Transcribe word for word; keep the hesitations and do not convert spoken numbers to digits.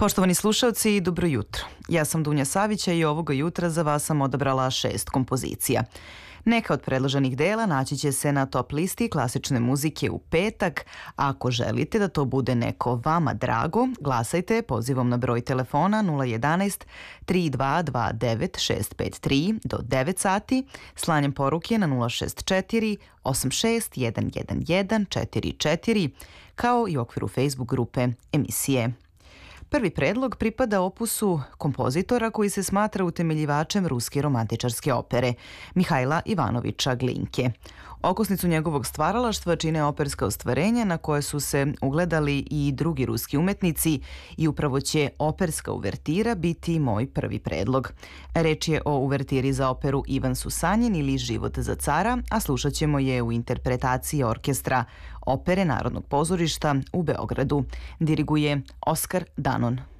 Poštovani slušalci, dobro jutro. Ja sam Dunja Savića i ovoga jutra za vas sam odabrala šest kompozicija. Neka od predloženih dela naći će se na top listi klasične muzike u petak. Ako želite da to bude neko vama drago, glasajte pozivom na broj telefona nula jedanaest tri dva dva devet šest pet tri do devet sati, slanjem poruke na nula šest četiri osam šest jedan jedan jedan četiri četiri, kao i u okviru Facebook grupe emisije. Prvi predlog pripada opusu kompozitora koji se smatra utemeljivačem ruske romantičarske opere, Mihajla Ivanovića Glinke. Okosnicu njegovog stvaralaštva čine operska ostvarenja na koje su se ugledali i drugi ruski umetnici i upravo će operska uvertira biti moj prvi predlog. Reč je o uvertiri za operu Ivan Susanjin ili Život za cara, a slušat ćemo je u interpretaciji orkestra Opere Narodnog pozorišta u Beogradu. Diriguje Oskar Danon.